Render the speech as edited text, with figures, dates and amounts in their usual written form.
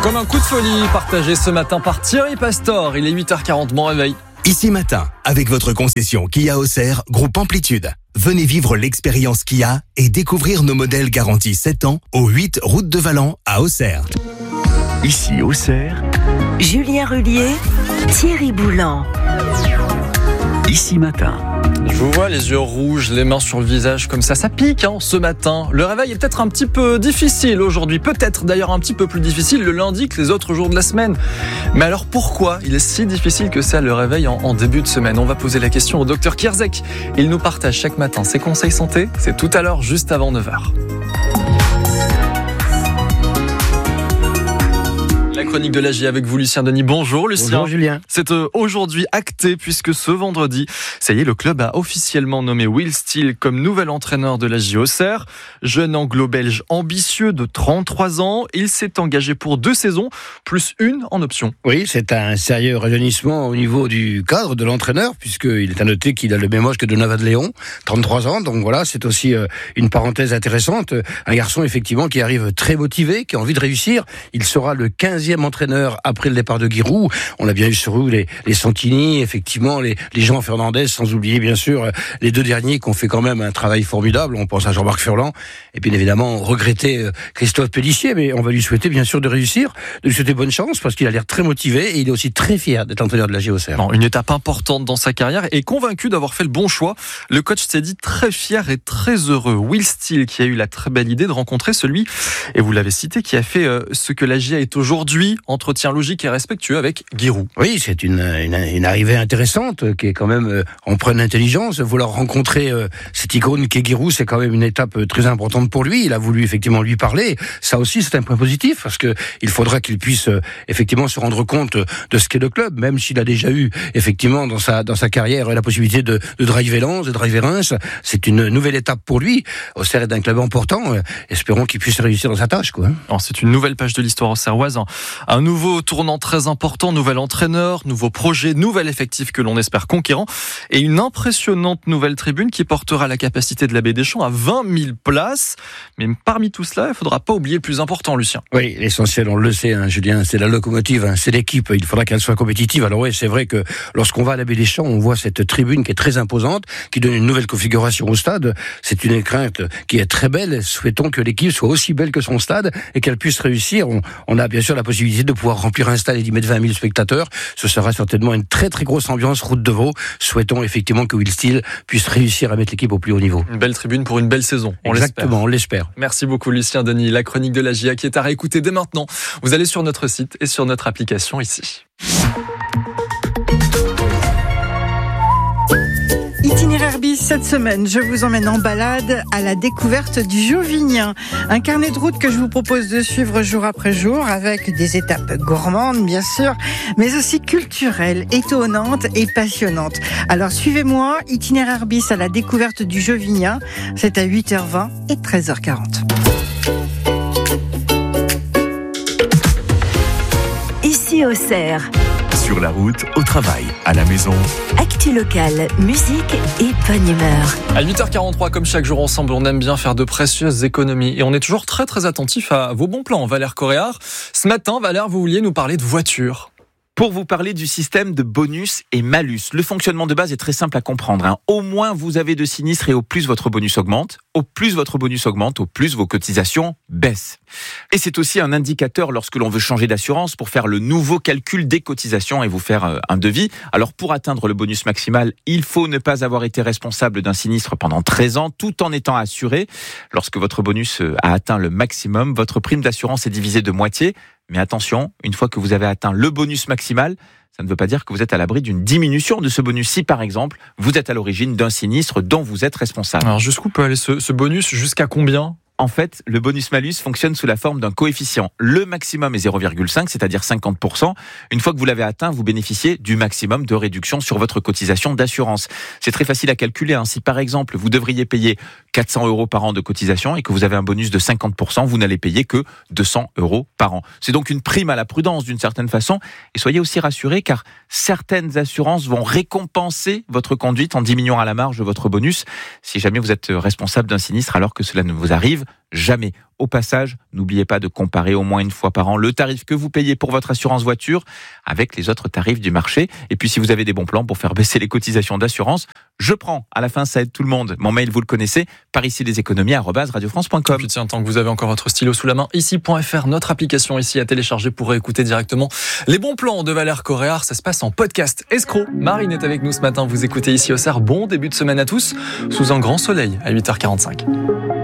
Comme un coup de folie partagé ce matin par Thierry Pastor. Il est 8h40, mon réveil. Ici Matin, avec votre concession Kia Auxerre, groupe Amplitude. Venez vivre l'expérience Kia et découvrir nos modèles garantis 7 ans au 8 route de Valent à Auxerre. Ici Auxerre, Julien Rullier, Thierry Boulan. Ici Matin. Je vous vois les yeux rouges, les mains sur le visage comme ça pique ce matin. Le réveil est peut-être un petit peu difficile aujourd'hui, peut-être d'ailleurs un petit peu plus difficile le lundi que les autres jours de la semaine. Mais alors pourquoi il est si difficile que ça le réveil en début de semaine? On va poser la question au docteur Kierzek. Il nous partage chaque matin ses conseils santé. C'est tout à l'heure, juste avant 9h. La chronique de l'AJ avec vous, Lucien Denis. Bonjour Lucien. Bonjour Julien. C'est aujourd'hui acté puisque ce vendredi, ça y est, le club a officiellement nommé Will Steele comme nouvel entraîneur de l'AJ Auxerre. Jeune anglo-belge ambitieux de 33 ans, il s'est engagé pour 2 saisons, plus une en option. Oui, c'est un sérieux rajeunissement au niveau du cadre de l'entraîneur, puisqu'il est à noter qu'il a le même âge que Donovan Léon, 33 ans, donc voilà, c'est aussi une parenthèse intéressante. Un garçon effectivement qui arrive très motivé, qui a envie de réussir. Il sera le 15e entraîneur après le départ de Giroud. On a bien eu sur eux les Santini, effectivement, les Jean Fernandez, sans oublier bien sûr les 2 derniers qui ont fait quand même un travail formidable. On pense à Jean-Marc Furlan et bien évidemment regretter Christophe Pélissier, mais on va lui souhaiter bien sûr de réussir, de lui souhaiter bonne chance parce qu'il a l'air très motivé et il est aussi très fier d'être entraîneur de l'AJ Auxerre. Une étape importante dans sa carrière et convaincu d'avoir fait le bon choix. Le coach s'est dit très fier et très heureux. Will Steele qui a eu la très belle idée de rencontrer celui, et vous l'avez cité, qui a fait ce que l'AJ est aujourd'hui. Entretien logique et respectueux avec Giroud. Oui, c'est une arrivée intéressante qui est quand même empreinte d'intelligence. Vouloir rencontrer cette icône qui est Giroud, c'est quand même une étape très importante pour lui. Il a voulu effectivement lui parler. Ça aussi, c'est un point positif parce que il faudra qu'il puisse effectivement se rendre compte de ce qu'est le club, même s'il a déjà eu effectivement dans sa carrière la possibilité de driver Lens, de driver Reims. C'est une nouvelle étape pour lui. Auxerre est un club important. Espérons qu'il puisse réussir dans sa tâche, quoi. Alors, c'est une nouvelle page de l'histoire auxerroise. Un nouveau tournant très important, nouvel entraîneur, nouveau projet, nouvel effectif que l'on espère conquérant et une impressionnante nouvelle tribune qui portera la capacité de la Baie des Champs à 20 000 places. Mais parmi tout cela, il ne faudra pas oublier le plus important, Lucien. Oui, l'essentiel, on le sait, Julien, c'est la locomotive, c'est l'équipe. Il faudra qu'elle soit compétitive. Alors oui, c'est vrai que lorsqu'on va à la Baie des Champs, on voit cette tribune qui est très imposante, qui donne une nouvelle configuration au stade. C'est une crainte qui est très belle. Souhaitons que l'équipe soit aussi belle que son stade et qu'elle puisse réussir. On a bien sûr la possibilité de pouvoir remplir un stade et d'y mettre 20 000 spectateurs. Ce sera certainement une très très grosse ambiance route de Vaud. Souhaitons effectivement que Will Steele puisse réussir à mettre l'équipe au plus haut niveau. Une belle tribune pour une belle saison. Exactement, on l'espère. Merci beaucoup Lucien Denis. La chronique de la GIA qui est à réécouter dès maintenant. Vous allez sur notre site et sur notre application ici. Itinéraire bis cette semaine, je vous emmène en balade à la découverte du Jovignin. Un carnet de route que je vous propose de suivre jour après jour avec des étapes gourmandes bien sûr, mais aussi culturelles, étonnantes et passionnantes. Alors suivez-moi, itinéraire bis à la découverte du Jovignin, c'est à 8h20 et 13h40. Ici Auxerre. Sur la route, au travail, à la maison. Actu locale, musique et bonne humeur. À 8h43, comme chaque jour ensemble, on aime bien faire de précieuses économies. Et on est toujours très très attentif à vos bons plans. Valère Coréard, ce matin, Valère, vous vouliez nous parler de voitures. Pour vous parler du système de bonus et malus. Le fonctionnement de base est très simple à comprendre. Au moins vous avez de sinistres et au plus votre bonus augmente. Au plus votre bonus augmente, au plus vos cotisations baissent. Et c'est aussi un indicateur lorsque l'on veut changer d'assurance pour faire le nouveau calcul des cotisations et vous faire un devis. Alors pour atteindre le bonus maximal, il faut ne pas avoir été responsable d'un sinistre pendant 13 ans tout en étant assuré. Lorsque votre bonus a atteint le maximum, votre prime d'assurance est divisée de moitié. Mais attention, une fois que vous avez atteint le bonus maximal, ça ne veut pas dire que vous êtes à l'abri d'une diminution de ce bonus. Si par exemple, vous êtes à l'origine d'un sinistre dont vous êtes responsable. Alors jusqu'où peut aller ce bonus? Jusqu'à combien? En fait, le bonus-malus fonctionne sous la forme d'un coefficient. Le maximum est 0,5, c'est-à-dire 50%. Une fois que vous l'avez atteint, vous bénéficiez du maximum de réduction sur votre cotisation d'assurance. C'est très facile à calculer. Si par exemple, vous devriez payer 400 € par an de cotisation et que vous avez un bonus de 50%, vous n'allez payer que 200 € par an. C'est donc une prime à la prudence d'une certaine façon. Et soyez aussi rassurés car certaines assurances vont récompenser votre conduite en diminuant à la marge votre bonus. Si jamais vous êtes responsable d'un sinistre alors que cela ne vous arrive, n'arrive jamais. Au passage, n'oubliez pas de comparer au moins une fois par an le tarif que vous payez pour votre assurance voiture avec les autres tarifs du marché. Et puis si vous avez des bons plans pour faire baisser les cotisations d'assurance, je prends. À la fin, ça aide tout le monde. Mon mail, vous le connaissez, parici-les-économies@radiofrance.com. Et puis tiens, tant que vous avez encore votre stylo sous la main, ici.fr, notre application ici à télécharger pour écouter directement les bons plans de Valère Coréard. Ça se passe en podcast. Escroc, Marine est avec nous ce matin. Vous écoutez ici au CER. Bon début de semaine à tous, sous un grand soleil à 8h45.